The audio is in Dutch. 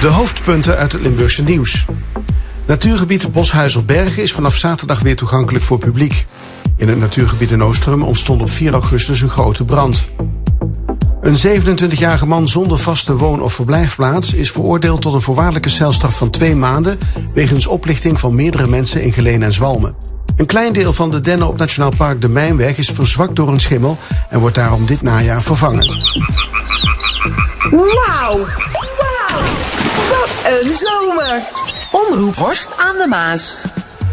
De hoofdpunten uit het Limburgse nieuws. Natuurgebied Boshuizelbergen is vanaf zaterdag weer toegankelijk voor publiek. In het natuurgebied in Oostrum ontstond op 4 augustus een grote brand. Een 27-jarige man zonder vaste woon- of verblijfplaats is veroordeeld tot een voorwaardelijke celstraf van 2 maanden... wegens oplichting van meerdere mensen in Geleen en Zwalmen. Een klein deel van de dennen op Nationaal Park de Mijnweg is verzwakt door een schimmel en wordt daarom dit najaar vervangen. Wauw! Wat een zomer! Omroep Horst aan de Maas.